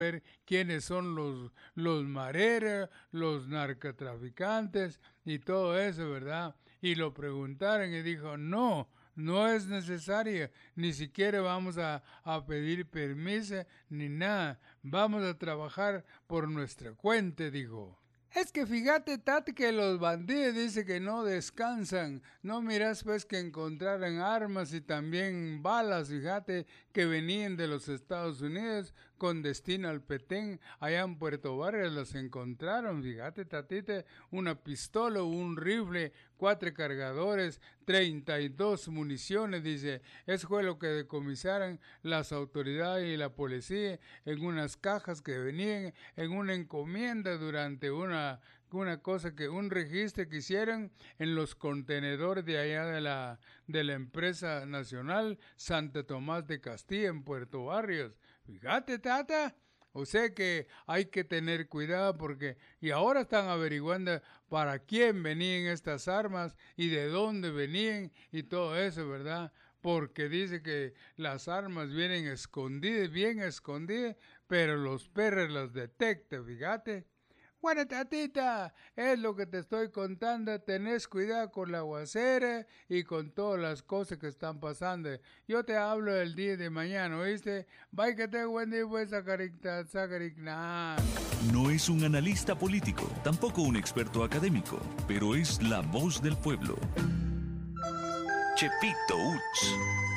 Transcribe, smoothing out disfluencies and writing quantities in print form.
ver quiénes son los mareros, los narcotraficantes y todo eso, ¿verdad? Y lo preguntaron y dijo, no, no es necesario, ni siquiera vamos a pedir permiso ni nada, vamos a trabajar por nuestra cuenta, dijo. Es que fíjate, Tati, que los bandidos dice que no descansan. No miras pues que encontraron armas y también balas, fíjate, que venían de los Estados Unidos con destino al Petén. Allá en Puerto Barrios las encontraron, fíjate, Tatite, una pistola, un rifle, 4 cargadores, 32 municiones, dice. Eso fue lo que decomisaron las autoridades y la policía en unas cajas que venían en una encomienda durante una cosa que un registro que hicieron en los contenedores de allá de la empresa nacional Santa Tomás de Castilla en Puerto Barrios. Fíjate, Tata. O sea que hay que tener cuidado porque y ahora están averiguando para quién venían estas armas y de dónde venían y todo eso, ¿verdad? Porque dice que las armas vienen escondidas, bien escondidas, pero los perros las detectan, fíjate. Bueno, tatita, es lo que te estoy contando. Tenés cuidado con la aguacera y con todas las cosas que están pasando. Yo te hablo el día de mañana, ¿oíste? Bye, que te buen día, pues, sacaricna. No es un analista político, tampoco un experto académico, pero es la voz del pueblo. Chepito Uch.